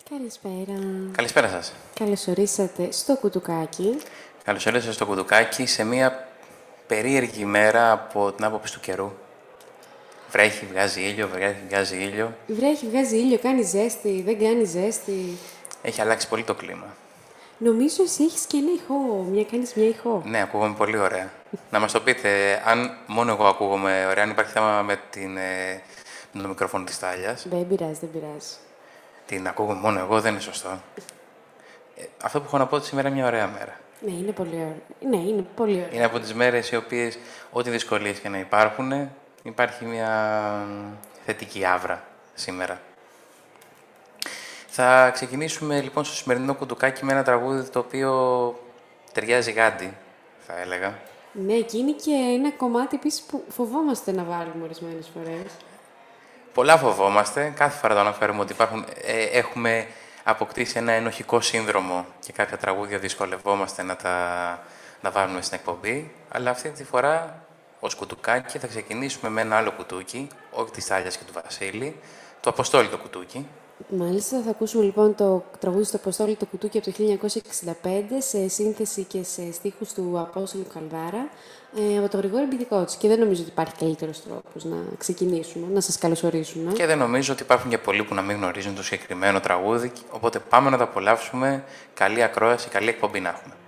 Καλησπέρα. Καλησπέρα σας. Καλώς ορίσατε στο κουτουκάκι. Καλώς ορίσατε στο κουτουκάκι σε μια περίεργη μέρα από την άποψη του καιρού. Βρέχει, βγάζει ήλιο, βρέχει, βγάζει ήλιο. Βρέχει, βγάζει ήλιο, κάνει ζέστη, δεν κάνει ζέστη. Έχει αλλάξει πολύ το κλίμα. Νομίζω εσύ έχεις και ένα ηχό, κάνεις μια ηχό. Ναι, ακούγομαι πολύ ωραία. Να μας το πείτε, αν μόνο εγώ ακούγομαι ωραία, αν υπάρχει θέμα με το μικρόφωνο της Τάλιας. Δεν πειράζει, δεν πειράζει. Την ακούγομαι μόνο εγώ, δεν είναι σωστό. Αυτό που έχω να πω ότι σήμερα είναι μια ωραία μέρα. Ναι, είναι πολύ ωραία. Ναι, είναι πολύ ωραία. Είναι από τις μέρες οι οποίες, ό,τι δυσκολίες και να υπάρχουν, υπάρχει μια θετική άβρα σήμερα. Θα ξεκινήσουμε λοιπόν στο σημερινό κουτουκάκι με ένα τραγούδι το οποίο ταιριάζει γάντι, θα έλεγα. Ναι, και είναι και ένα κομμάτι επίσης που φοβόμαστε να βάλουμε ορισμένες φορές. Πολλά φοβόμαστε. Κάθε φορά το αναφέρουμε ότι έχουμε αποκτήσει ένα ενοχικό σύνδρομο και κάποια τραγούδια δυσκολευόμαστε να βάλουμε στην εκπομπή. Αλλά αυτή τη φορά, ως κουτουκάκι, θα ξεκινήσουμε με ένα άλλο κουτούκι, όχι της Τάλιας και του Βασίλη, το Αποστόλη το κουτούκι. Μάλιστα, θα ακούσουμε λοιπόν το τραγούδι στο Αποστόλη το κουτούκι από το 1965 σε σύνθεση και σε στίχους του Απόστολου Καλδάρα από τον Γρηγόρη Μπηδικότσι. Και δεν νομίζω ότι υπάρχει καλύτερος τρόπος να ξεκινήσουμε, να σας καλωσορίσουμε. Και δεν νομίζω ότι υπάρχουν και πολλοί που να μην γνωρίζουν το συγκεκριμένο τραγούδι. Οπότε πάμε να το απολαύσουμε. Καλή ακρόαση, καλή εκπομπή να έχουμε.